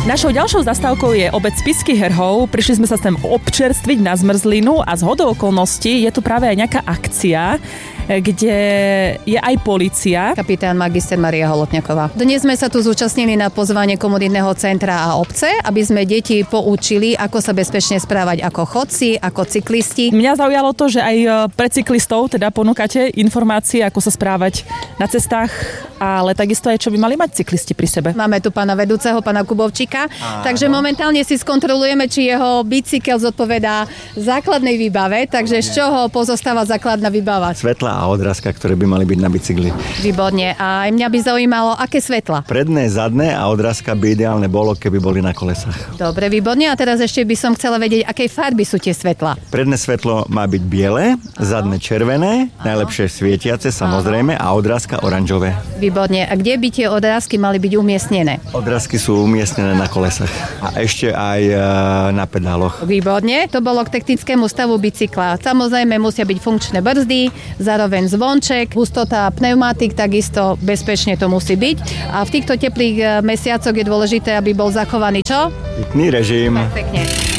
Našou ďalšou zastávkou je obec Spišských Herhov. Prišli sme sa sem občerstviť na zmrzlinu a zhodou okolností je tu práve aj nejaká akcia, kde je aj polícia. Kapitán magister Maria Holotňaková. Dnes sme sa tu zúčastnili na pozvanie komunitného centra a obce, aby sme deti poučili, ako sa bezpečne správať ako chodci, ako cyklisti. Mňa zaujalo to, že aj pre cyklistov teda ponúkate informácie, ako sa správať na cestách, ale takisto aj čo by mali mať cyklisti pri sebe. Máme tu pána vedúceho, pána Kubovčíka, takže momentálne si skontrolujeme, či jeho bicykel zodpovedá základnej výbave, takže z čoho pozostáva základná výbava? Svetla a odrazka, ktoré by mali byť na bicykli. Výborne. A mňa by zaujímalo, aké svetla? Predné, zadné a odrazka by ideálne bolo, keby boli na kolesách. Dobre, výborne. A teraz ešte by som chcela vedieť, akej farby sú tie svetla. Predné svetlo má byť biele, zadné červené, najlepšie svietiace samozrejme a odrazka oranžové. Výborne. A kde by tie odrazky mali byť umiestnené? Odrazky sú umiestnené na kolesách a ešte aj na pedáloch. Výborne. To bolo k technickému stavu bicykla. Samozrejme musia byť funkčné brzdy, zároveň zvonček, hustota pneumatik, takisto bezpečne to musí byť. A v týchto teplých mesiacoch je dôležité, aby bol zachovaný čo? Pitný režim. Tak pekne.